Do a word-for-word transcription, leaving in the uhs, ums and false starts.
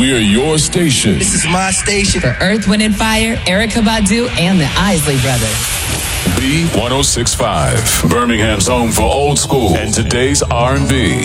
We're your station. This is my station. For Earth, Wind and Fire, Erykah Badu, and the Isley Brothers. B one oh six point five, Birmingham's home for old school and today's R and B.